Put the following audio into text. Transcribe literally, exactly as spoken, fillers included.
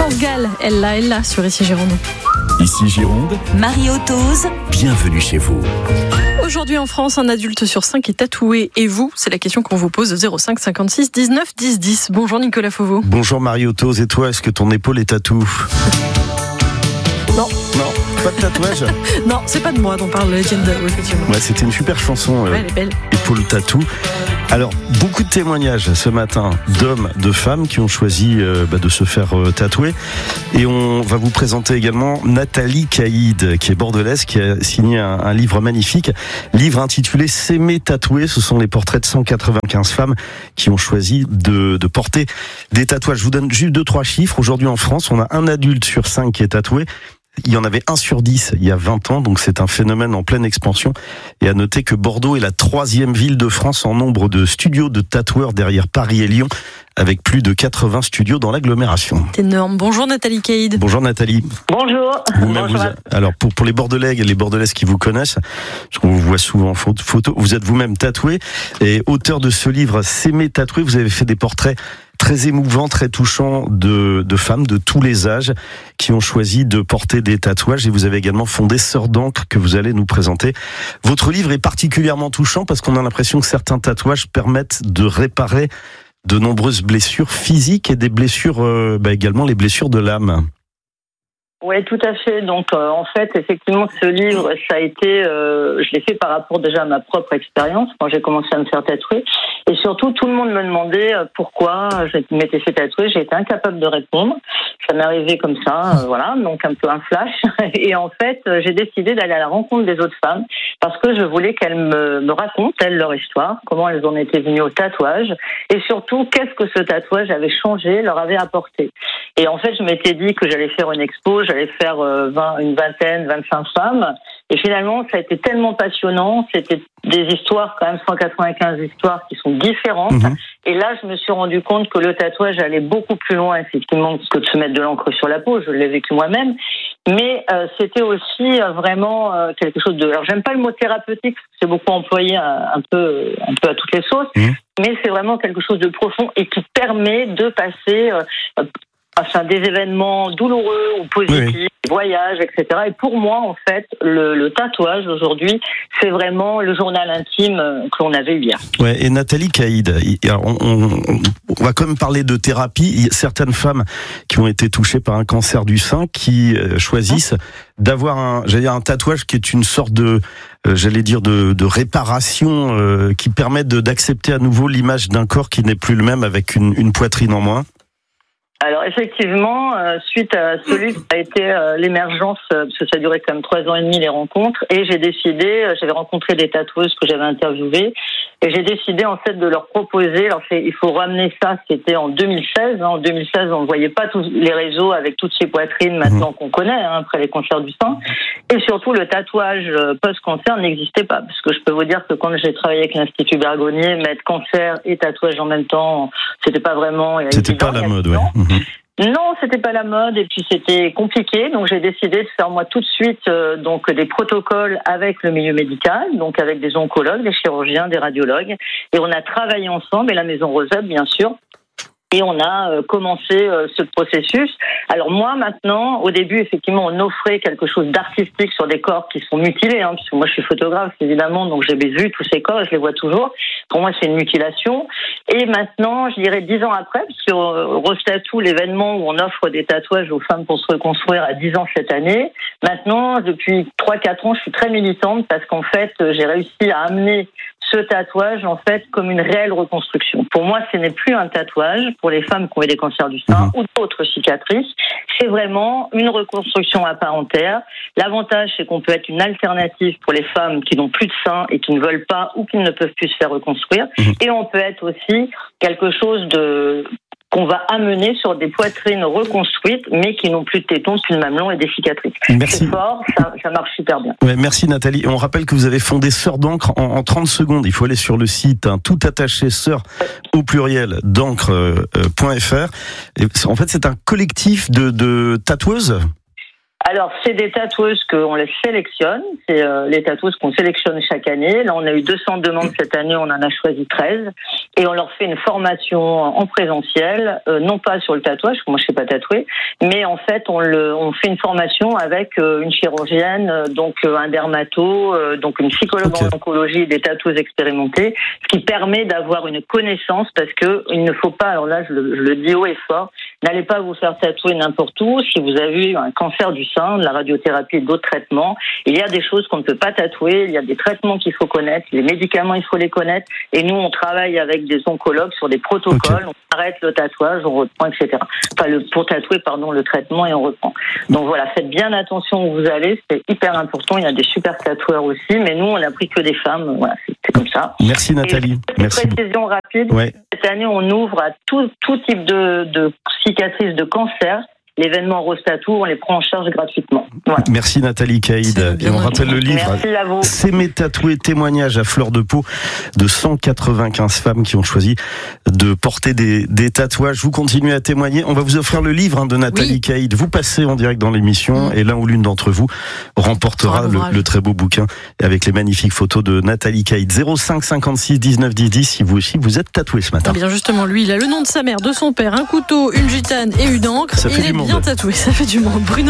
Florence Gall, elle l'a, elle l'a sur Ici Gironde. Ici Gironde, Marie-Otose, bienvenue chez vous. Aujourd'hui en France, un adulte sur cinq est tatoué. Et vous, c'est la question qu'on vous pose au zéro cinq cinquante-six dix-neuf dix dix. Bonjour Nicolas Fauveau. Bonjour Marie-Otose, et toi, est-ce que ton épaule est tatou? Non. Non, pas de tatouage. Non, c'est pas de moi dont parle Etienne Dao, effectivement. Ouais, c'était une super chanson, euh, Ouais, elle est belle. Épaule tatou. Alors, beaucoup de témoignages ce matin d'hommes, de femmes qui ont choisi euh, bah, de se faire euh, tatouer. Et on va vous présenter également Nathalie Caïd, qui est bordelaise, qui a signé un, un livre magnifique, livre intitulé S'aimer tatouer. Ce sont les portraits de cent quatre-vingt-quinze femmes qui ont choisi de, de porter des tatouages. Je vous donne juste deux, trois chiffres. Aujourd'hui en France, on a un adulte sur cinq qui est tatoué. Il y en avait un sur dix il y a vingt ans, donc c'est un phénomène en pleine expansion. Et à noter que Bordeaux est la troisième ville de France en nombre de studios de tatoueurs derrière Paris et Lyon, avec plus de quatre-vingts studios dans l'agglomération. C'est énorme. Bonjour Nathalie Caïd. Bonjour Nathalie. Bonjour. Vous-même, vous, alors pour, pour les Bordelais et les Bordelaises qui vous connaissent, parce qu'on vous voit souvent en photo, vous êtes vous-même tatoué et auteur de ce livre S'aimer tatouer. Vous avez fait des portraits très émouvants, très touchants de, de femmes de tous les âges qui ont choisi de porter des tatouages, et vous avez également fondé Sœurs d'encre que vous allez nous présenter. Votre livre est particulièrement touchant parce qu'on a l'impression que certains tatouages permettent de réparer de nombreuses blessures physiques et des blessures, euh, bah également les blessures de l'âme. Oui, tout à fait. Donc, euh, en fait, effectivement, ce livre, ça a été, euh, je l'ai fait par rapport déjà à ma propre expérience quand j'ai commencé à me faire tatouer. Et surtout, tout le monde me demandait pourquoi je m'étais fait tatouer. J'ai été incapable de répondre. Ça m'est arrivé comme ça, euh, voilà, donc un peu un flash. Et en fait, j'ai décidé d'aller à la rencontre des autres femmes parce que je voulais qu'elles me, me racontent, elles, leur histoire, comment elles en étaient venues au tatouage, et surtout, qu'est-ce que ce tatouage avait changé, leur avait apporté. Et en fait, je m'étais dit que j'allais faire une expo, j'allais faire vingt, une vingtaine, vingt-cinq femmes. Et finalement, ça a été tellement passionnant. C'était des histoires, quand même cent quatre-vingt-quinze histoires qui sont différentes. Mmh. Et là, je me suis rendu compte que le tatouage allait beaucoup plus loin, effectivement, que de se mettre de l'encre sur la peau. Je l'ai vécu moi-même. Mais euh, c'était aussi euh, vraiment euh, quelque chose de... Alors, j'aime pas le mot thérapeutique, parce que c'est beaucoup employé un, un peu, un peu à toutes les sauces. Mmh. Mais c'est vraiment quelque chose de profond et qui permet de passer... Euh, Enfin, des événements douloureux ou positifs, oui, oui. voyages, et cetera. Et pour moi, en fait, le, le tatouage aujourd'hui, c'est vraiment le journal intime que l'on avait eu hier. Ouais. Et Nathalie Caïd, on, on, on va quand même parler de thérapie. Il y a certaines femmes qui ont été touchées par un cancer du sein qui choisissent hein? d'avoir un, j'allais dire un tatouage qui est une sorte de, euh, j'allais dire de, de réparation euh, qui permet de, d'accepter à nouveau l'image d'un corps qui n'est plus le même avec une, une poitrine en moins. Alors effectivement, euh, suite à ce livre, ça a été euh, l'émergence, euh, parce que ça a duré quand même trois ans et demi les rencontres, et j'ai décidé, euh, j'avais rencontré des tatoueuses que j'avais interviewées, et j'ai décidé en fait de leur proposer, alors c'est, il faut ramener ça, c'était en deux mille seize, hein, en deux mille seize on ne voyait pas tous les réseaux avec toutes ces poitrines maintenant qu'on connaît, hein, après les cancers du sein, et surtout le tatouage post-cancer n'existait pas, parce que je peux vous dire que quand j'ai travaillé avec l'Institut Bergonié, mettre cancer et tatouage en même temps, c'était pas vraiment... C'était évident, pas la mode, ouais. Non, c'était pas la mode et puis c'était compliqué. Donc j'ai décidé de faire moi tout de suite euh, donc des protocoles avec le milieu médical, donc avec des oncologues, des chirurgiens, des radiologues, et on a travaillé ensemble et la Maison Rosette bien sûr. Et on a euh, commencé euh, ce processus. Alors moi, maintenant, au début, effectivement, on offrait quelque chose d'artistique sur des corps qui sont mutilés, hein, puisque moi, je suis photographe, évidemment, donc j'ai vu tous ces corps et je les vois toujours. Pour moi, c'est une mutilation. Et maintenant, je dirais dix ans après, puisque euh, Rose Tattoo, l'événement où on offre des tatouages aux femmes pour se reconstruire à dix ans cette année, maintenant, depuis trois quatre ans, je suis très militante parce qu'en fait, j'ai réussi à amener ce tatouage, en fait, comme une réelle reconstruction. Pour moi, ce n'est plus un tatouage pour les femmes qui ont eu des cancers du sein mmh. ou d'autres cicatrices. C'est vraiment une reconstruction à part entière. L'avantage, c'est qu'on peut être une alternative pour les femmes qui n'ont plus de sein et qui ne veulent pas ou qui ne peuvent plus se faire reconstruire. Mmh. Et on peut être aussi quelque chose de... qu'on va amener sur des poitrines reconstruites, mais qui n'ont plus de tétons, plus de mamelons et des cicatrices. Merci. C'est fort, ça, ça marche super bien. Ouais, merci Nathalie. Et on rappelle que vous avez fondé Sœurs d'encre en, en trente secondes. Il faut aller sur le site, hein, tout attaché, sœurs au pluriel, d'encre point f r. Et en fait, c'est un collectif de, de tatoueuses. Alors, c'est des tatoueuses qu'on les sélectionne. C'est euh, les tatoueuses qu'on sélectionne chaque année. Là, on a eu deux cents demandes cette année, on en a choisi treize. Et on leur fait une formation en présentiel, euh, non pas sur le tatouage, moi je ne sais pas tatouer, mais en fait, on, le, on fait une formation avec euh, une chirurgienne, euh, donc euh, un dermato, euh, donc une psychologue okay. en oncologie et des tatoueuses expérimentées, ce qui permet d'avoir une connaissance, parce que il ne faut pas, alors là, je le, je le dis haut et fort, n'allez pas vous faire tatouer n'importe où. Si vous avez eu un cancer du sein, de la radiothérapie et d'autres traitements, il y a des choses qu'on ne peut pas tatouer, il y a des traitements qu'il faut connaître, les médicaments, il faut les connaître. Et nous, on travaille avec des oncologues sur des protocoles, okay. on arrête le tatouage, on reprend, et cetera. Enfin, le, pour tatouer, pardon, le traitement et on reprend. Donc voilà, faites bien attention où vous allez, c'est hyper important. Il y a des super tatoueurs aussi, mais nous, on n'a pris que des femmes. Voilà, c'est comme ça. Merci Nathalie. Et Merci. Une précision rapide. Ouais. Cette année, on ouvre à tout, tout type de, de cicatrices de cancer. L'événement Rose Tattoo, on les prend en charge gratuitement. Voilà. Merci Nathalie Caïd. Et on rappelle le livre. Merci à vous. S'aimer tatouer, témoignage à fleur de peau de cent quatre-vingt-quinze femmes qui ont choisi de porter des, des tatouages. Vous continuez à témoigner. On va vous offrir le livre hein, de Nathalie oui. Caïd. Vous passez en direct dans l'émission mmh. et l'un ou l'une d'entre vous remportera le, le très beau bouquin avec les magnifiques photos de Nathalie Caïd. zéro cinq cinquante-six dix-neuf dix dix si vous aussi vous êtes tatoué ce matin. Eh bien justement, lui, il a le nom de sa mère, de son père, un couteau, une gitane et une encre. Ça fait il du est monde. Bien tatoué, ça fait du monde. Bruno